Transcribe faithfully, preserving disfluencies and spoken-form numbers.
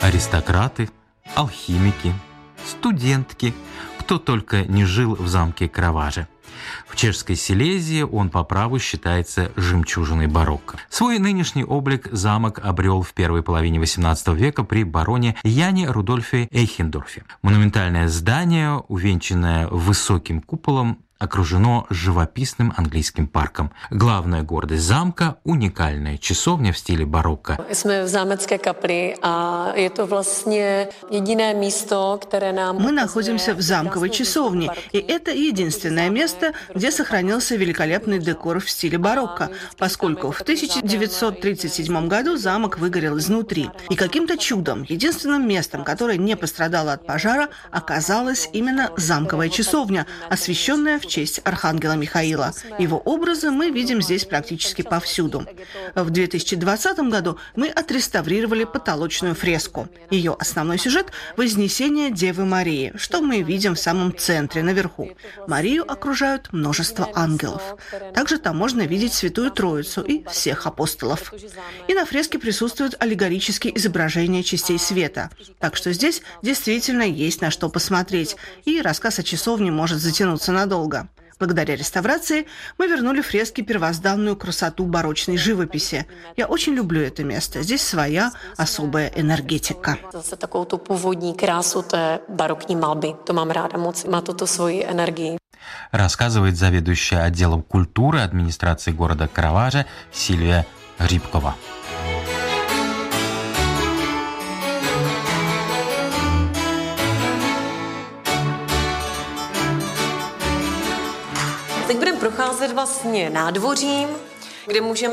Аристократы, алхимики, студентки, кто только не жил в замке Караваже. В чешской Силезии он по праву считается жемчужиной барокко. Свой нынешний облик замок обрел в первой половине восемнадцатого века при бароне Яне Рудольфе Эйхендорфе. Монументальное здание, увенчанное высоким куполом, окружено живописным английским парком. Главная гордость замка – уникальная часовня в стиле барокко. Мы в Zámecké kapli, а это vlastně jediné místo, které нам... Мы находимся в замковой часовне, и это единственное место, где сохранился великолепный декор в стиле барокко, поскольку в тысяча девятьсот тридцать седьмом году замок выгорел изнутри. И каким-то чудом единственным местом, которое не пострадало от пожара, оказалась именно замковая часовня, освященная в в честь архангела Михаила. Его образы мы видим здесь практически повсюду. В две тысячи двадцатом году мы отреставрировали потолочную фреску. Ее основной сюжет – Вознесение Девы Марии, что мы видим в самом центре, наверху. Марию окружают множество ангелов. Также там можно видеть Святую Троицу и всех апостолов. И на фреске присутствуют аллегорические изображения частей света. Так что здесь действительно есть на что посмотреть, и рассказ о часовне может затянуться надолго. Благодаря реставрации мы вернули фреске первозданную красоту барочной живописи. Я очень люблю это место. Здесь своя особая энергетика. Zase takovou tu původní krásu té barokní malby. To mám ráda moc. Má to tu svoji energii. Рассказывает заведующая отделом культуры администрации города Караваже Сильвия Грибкова. Teď budeme procházet vlastně nádvořím, kde můžeme